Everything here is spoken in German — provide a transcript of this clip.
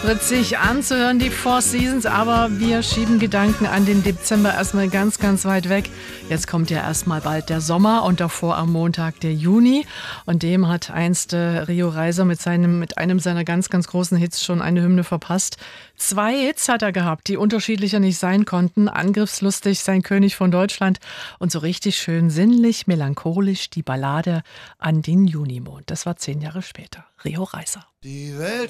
Spritzig anzuhören, die Four Seasons, aber wir schieben Gedanken an den Dezember erstmal ganz, ganz weit weg. Jetzt kommt ja erstmal bald der Sommer und davor am Montag der Juni. Und dem hat einst Rio Reiser mit einem seiner ganz, ganz großen Hits schon eine Hymne verpasst. 2 Hits hat er gehabt, die unterschiedlicher nicht sein konnten. Angriffslustig, sein König von Deutschland und so richtig schön sinnlich, melancholisch die Ballade an den Junimond. Das war 10 Jahre später. Rio Reiser. Die Welt